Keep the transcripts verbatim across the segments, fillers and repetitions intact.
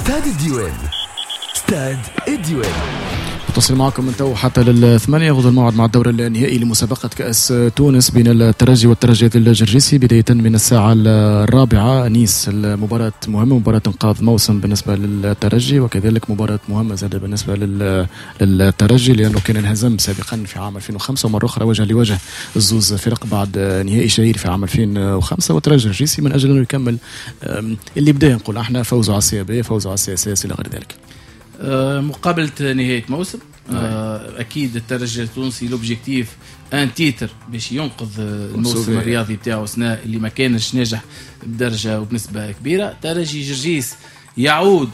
استاد الديوان. استاد الديوان نتصل معكم من تو حتى للثمانية. غدا الموعد مع الدور النهائي لمسابقة كأس تونس بين الترجي والترجي الجرجيسي بداية من الساعة الرابعة. نيس المباراة مهمة، مباراة انقاذ موسم بالنسبة للترجي، وكذلك مباراة مهمة زادة بالنسبة للترجي لأنه كان انهزم سابقا في عام ألفين وخمسة ومرة أخرى وجه لوجه الزوز فرق بعد نهائي شهير في عام ألفين وخمسة. والترجي الجرجيسي من أجل أنه يكمل اللي بداية نقول احنا فوزه على السي بي، فوزه على السي اس اس إلى غير ذلك. مقابلة نهاية موسم أكيد الترجي التونسي لوبجيكتيف ان تيتر باش ينقذ الموسم الرياضي بتاعه سنة اللي ما كانش ناجح بدرجة وبنسبة كبيرة. ترجي جرجيس يعود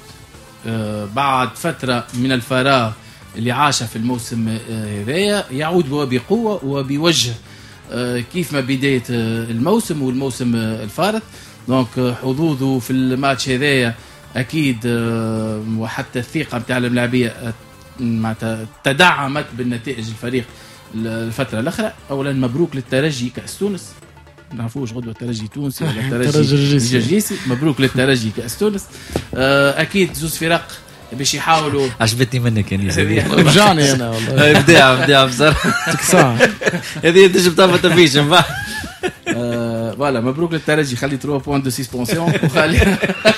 بعد فترة من الفراغ اللي عاشها في الموسم هذايا، يعود بقوة وبوجه كيف ما بداية الموسم والموسم الفارط. دونك حظوظه في الماتش هذايا أكيد، وحتى الثقة بتاع الملاعبية تدعمت بالنتائج الفريق الفترة الأخرى. أولا مبروك للترجي كأس تونس، نعرفوش غدوة الترجي تونسي ولا الترجي الجرجيسي. مبروك للترجي كأس تونس. أكيد زوز فرق باش يحاولوا. عجبتني منك يعني رجعني أنا والله إبداع إبداع بصراحة تكسع هذه تجيب طابة تفيش ما فوالا. مبروك للترجي، خلي ثلاثة بوينت دو سسبونسيون وخلي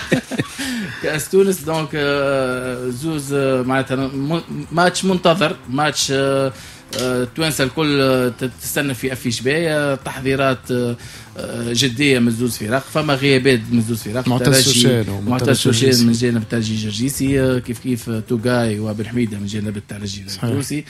كأس تونس. دونك زوز معناتها ماتش منتظر، ماتش توانسة الكل تستنى في أفيش باية، تحضيرات جدية من زوز فرق، فما غيابات من زوز فرق. معتز سوشين من جانب الترجي الجرجيسي، كيف كيف توغاي وابن حميدة من جانب الترجي التونسي.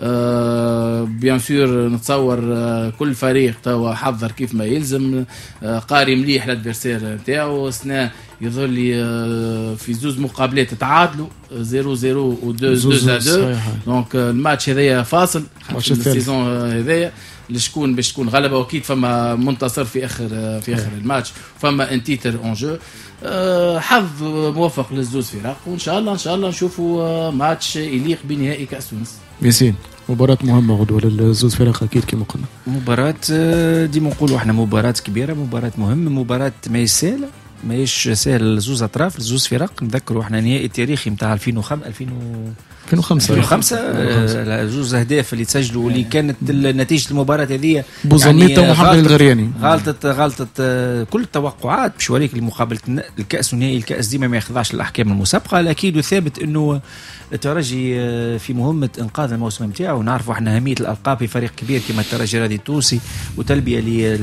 بيان سور نتصور كل فريق توا حضر كيف ما يلزم، قاري مليح الادفيرسير نتاعو. سنة يظل لي في زوز مقابلات تعادلوا زيرو زيرو و دو دو. دونك الماتش هذايا فاصل في السيزون هذايا لشكون باش تكون غلبه، واكيد فما منتصر في اخر في اخر الماتش، فما ان تيتر اون جو. حظ موفق للزوز فرق، وان شاء الله ان شاء الله نشوفوا ماتش يليق بنهائي كاس تونس. ياسين مباراة مهمة غدوة للزوز فرق أكيد كما قلنا. مباراة ديما نقولوا احنا مباراة كبيرة، مباراة مهمة، مباراة ما يسهل ماهيش سهل. زوز أطراف زوز فرق، نذكروا احنا نهائي تاريخي نتاع ألفين وخمسة ألفين وخمسة زوز أهداف اللي تسجلوا واللي كانت نتيجة المباراة هذه بوزميتا يعني ومحمد الغرياني غلطت غلطت كل التوقعات باش وريك لمقابلة الكأس ونهائي الكأس ديما ما يخضعش الأحكام المسابقة. الأكيد وثابت إنه الترجي في مهمة إنقاذ الموسم نتاعو، ونعرفوا احنا أهمية الألقاب في فريق كبير كما الترجي الرياضي التونسي وتلبية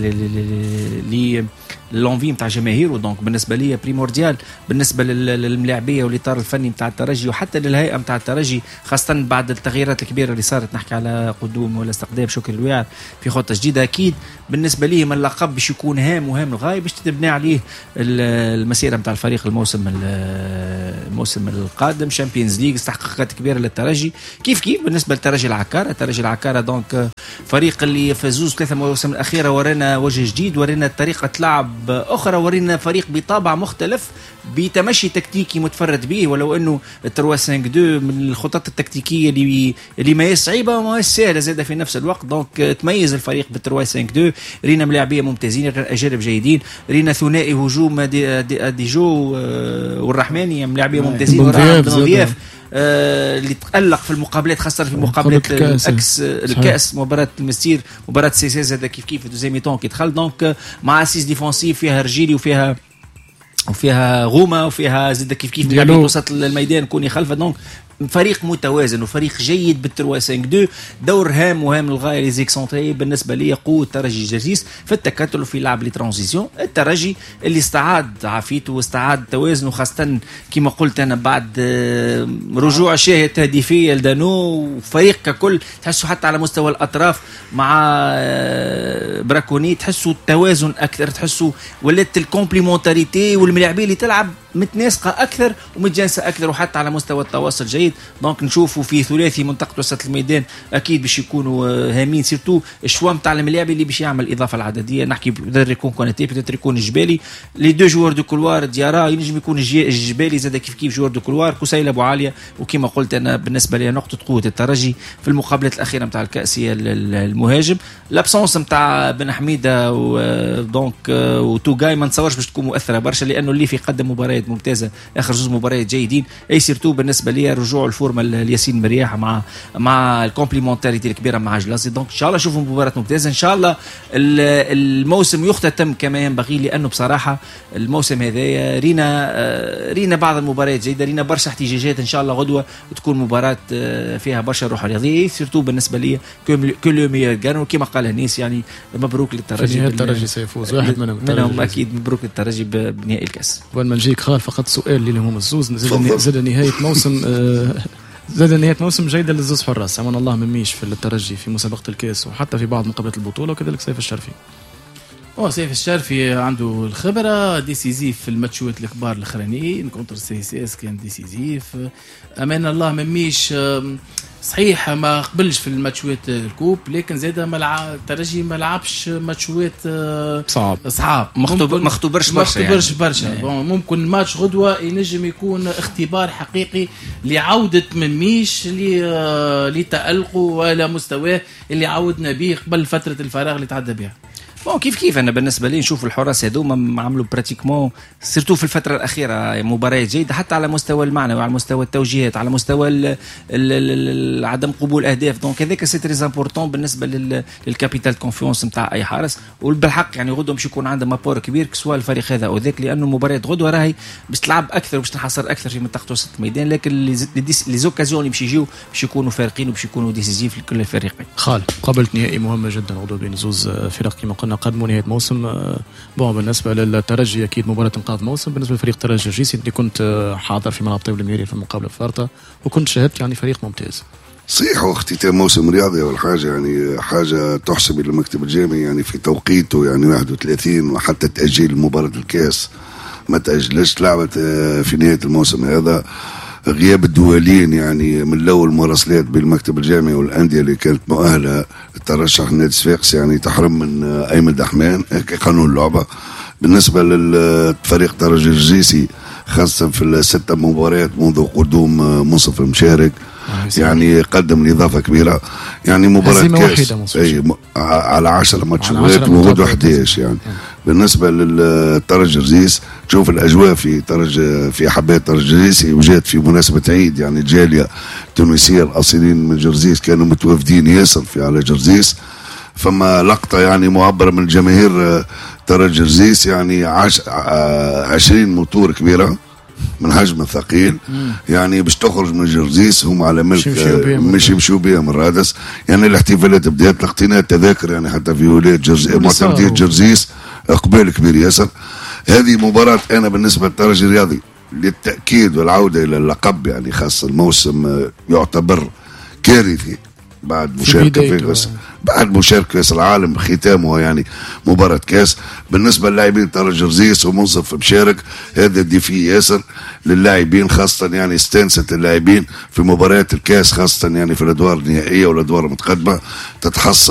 ل للانفي نتاع جماهيره. دونك بالنسبة لي بريمورديال بالنسبة للملاعبية والإطار الفني نتاع الترجي وحتى للهيئة نتاع الترجي، خاصة بعد التغييرات الكبيرة اللي صارت، نحكي على قدوم ولا استقدام شكر الويار في خطة جديدة. أكيد بالنسبة لي من اللقب باش يكون هام وهام الغاية باش تبني عليه المسيرة نتاع الفريق الموسم الموسم القادم. شامبيونز ليج استحقاقات كبيرة للترجي، كيف كيف بالنسبة للترجي العكارة. الترجي العكارة دونك فريق اللي فازوز ثلاثة مواسم الأخيرة ورانا وجه جديد، ورانا طريقة لعب أخرى، ورينا فريق بطابع مختلف بتمشي تكتيكي متفرد به. ولو أنه ثلاثة خمسة اثنين من الخطط التكتيكية اللي اللي ما هي صعيبة وما هي سهلة زادة في نفس الوقت. دونك تميز الفريق بثلاثة خمسة اثنين. رينا ملاعبية ممتازين، رينا أجانب جيدين، رينا ثنائي هجوم دي دي ديجو والرحماني ملاعبية ممتازين، ضياف آه اللي تألق في المقابلات خاصة في مقابلة الكأس الكأس مباراة المستير مباراة سيساز هذا كيف كيف دوزيامي طون كي دخل. دونك مع اسيس ديفونسيف فيها رجيلي وفيها وفيها غومة وفيها زد كيف كيف لاعبين وسط الميدان كوني خلفه. دونك فريق متوازن وفريق جيد بالثلاثة خمسة اثنين. دور هام وهام للغايه لي زيكسونتري بالنسبه لي قوه الترجي الجرجيس في التكتل وفي لعب لي ترانزيسيون. الترجي اللي استعاد عافيته واستعاد توازنه، خاصه كما قلت انا بعد رجوع شاهي التهديفيه لدانو. فريق ككل تحسوا حتى على مستوى الاطراف مع براكوني تحسوا التوازن اكثر، تحسوا ولات الكومبليمونتاريتي والملاعبيه اللي تلعب متناسقه اكثر ومتجانسه اكثر، وحتى على مستوى التواصل جيد. دونك نشوفوا في ثلاثي منطقه وسط الميدان اكيد باش يكونوا هامين، سيرتو الشوا نتاع الملاعب اللي باش يعمل الاضافه العدديه. نحكي بقدر يكون كوناتي، بقدر يكون الجبالي، لي دو جوار دو كولوار ديارا ينجم يكون الجبالي زاد كيف كيف جوار دو كولوار، كوسيل ابو عاليه. وكما قلت انا بالنسبه لي نقطه قوه الترجي في المقابلات الاخيره نتاع الكاس هي المهاجم. لابسونس نتاع بن حميده ودونك وتوغاي ما نتصورش باش تكون مؤثره برشا، لانه اللي في قدم مباراه مباريات ممتازه، اخر زوز مباريات جيدين، اي سيرتو بالنسبه لي رجوع الفورمه الياسين مرياح مع مع الكومبليمونتاريتي الكبيره مع جلاسي. دونك ان شاء الله نشوفوا مباراه ممتازه، ان شاء الله الموسم يختتم كما ينبغي، لانه بصراحه الموسم هذا رينا رينا بعض المباريات جيده، رينا برشا احتجاجات، ان شاء الله غدوه تكون مباراه فيها برشا روح رياضيه، سيرتو بالنسبه لي كل ميور جانو كما قال الناس. يعني مبروك للترجي، الترجي سيفوز واحد منهم, منهم اكيد، مبروك للترجي بنهائي الكاس. قبل ما نجيك خال فقط سؤال اللي هم الزوز، زاد نهايه موسم زاد نهايه موسم جيده للزوز حراس، امان الله مميش في الترجي في مسابقه الكاس وحتى في بعض مقابلات البطوله، وكذلك سيف الشرفي. هو سيف الشرفي عنده الخبره، ديسيزيف في الماتشات الكبار الاخرانيين، كونتر سي سي اس كان ديسيزيف، امان الله مميش صحيح ما قبلش في الماتشات الكوب، لكن زاد ما الترجي ما لعبش ماتشات صعب صعب ما اختبرش برشا، ما اختبرش برشا يعني. ممكن الماتش غدوه ينجم يكون اختبار حقيقي لعوده مميش لتألقه ولا مستواه اللي عودنا به قبل فتره الفراغ اللي تعدى بها. بون كيف كيف انا بالنسبه لي نشوف الحراس هذوما عملوا براتيكمون سيرتو في الفتره الاخيره مباريات جيده، حتى على مستوى المعنوي، على مستوى التوجيهات، على مستوى ال ال ال عدم قبول اهداف. دونك هذاك سي تري امبورطون بالنسبه للكابيتال كونفيونس نتاع اي حارس، وبالحق يعني غدوه باش يكون عنده مابور كبير كسوا الفريق هذا او ذاك، لانه مباريات غدوه راهي باش تلعب اكثر وباش تنحصر اكثر في منطقه وسط الميدان، لكن لي زوكازيون اللي باش يجيو باش يكونوا فارقين وباش يكونوا ديسيزيف لكل الفريقين. خال قابلت نهائي مهمه جدا غدوه بين زوز فرق كما قلنا قدموا نهايه موسم. بون بالنسبه للترجي اكيد مباراه انقاذ موسم، بالنسبه لفريق الترجي الجيسي اللي كنت حاضر في ملعب طيب الميري في المقابله فارطه وكنت شاهدت يعني فريق ممتاز. صحيح، واختتام موسم رياضي اول حاجه يعني حاجه تحسب الى المكتب الجامعي يعني في توقيته يعني واحد وثلاثين، وحتى تاجيل مباراه الكاس ما تاجلش، لعبت في نهايه الموسم هذا. غياب الدوليين يعني من الاول مراسلات بالمكتب الجامعي والانديه اللي كانت مؤهله للترشح نادي صفاقس يعني تحرم من ايمن دحمان قانون اللعبه. بالنسبه للفريق الترجي الجيسي خاصه في الست مباريات منذ قدوم منصف المشارك يعني قدم اضافه كبيره، يعني مباراه كاس اي م... على عشرة ماتشات وغدوه احد عشر يعني. بالنسبه للترجي الجيس تشوف الاجواء في ترجي في حبات ترجي الجيسي، وجات في مناسبه عيد يعني الجاليه التونسيه الاصيلين من جرزيس كانوا متوافدين ياسر في على جرزيس، فما لقطه يعني معبره من الجماهير ترجي الجيس يعني عش... عشرين موتور كبيره من حجم ثقيل يعني باش تخرج من جرزيس هم على ملك مش يمشوا بها من الرادس يعني. الاحتفالات بدات لقينا التذاكر يعني حتى في ولايه جرزيس معتمديه جرزيس اقبال كبير ياسر. هذه مباراه انا بالنسبه للترجي الرياضي للتاكيد والعوده الى اللقب يعني، خاصه الموسم يعتبر كارثي بعد مشاركه في كاس بعد مشاركه كاس العالم ختامه يعني مباراه كاس. بالنسبه للاعبين ترجي جرزيس ومنصف مشارك هذا ديفي ياسر للاعبين، خاصه يعني استانست اللاعبين في مباريات الكاس خاصه يعني في الادوار النهائيه والادوار المتقدمه تتحصل